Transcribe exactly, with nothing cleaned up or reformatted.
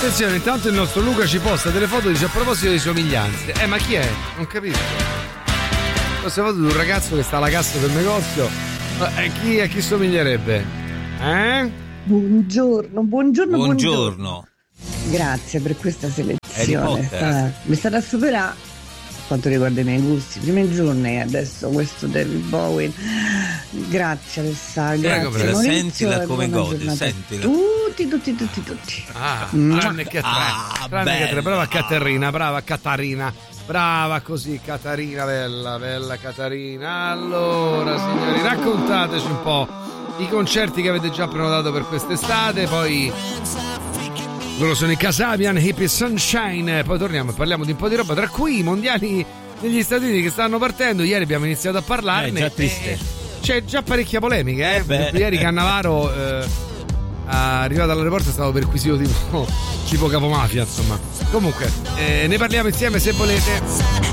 Attenzione, intanto il nostro Luca ci posta delle foto, dice a proposito di somiglianze. Eh, ma chi è? Non capisco. Queste foto di un ragazzo che sta alla cassa del negozio. Eh, chi, a chi somiglierebbe? Eh? Buongiorno, buongiorno, Buongiorno. buongiorno. Grazie per questa selezione. È stata, mi è stata superata per quanto riguarda i miei gusti. I primi giorni, adesso questo David Bowie. Grazie Alessandro. Prego, grazie prego. Maurizio, Sentila come gode, giornata a sentila. Tutti, tutti, tutti, tutti. Ah, Mua. tranne che tre. Ah, tranne che tre. Brava bella. Caterina, brava Catarina. Brava così, Catarina, bella, bella Catarina. Allora, signori, raccontateci un po' i concerti che avete già prenotato per quest'estate, poi loro sono i Kasabian, Hippie Sunshine, poi torniamo e parliamo di un po' di roba, tra cui i mondiali degli Stati Uniti che stanno partendo. Ieri abbiamo iniziato a parlarne. Eh, già triste. Eh, c'è già parecchia polemica, eh? Eh beh. Ieri Cannavaro eh, arrivato all'aeroporto è stato perquisito tipo, tipo capomafia, insomma. Comunque, eh, ne parliamo insieme se volete.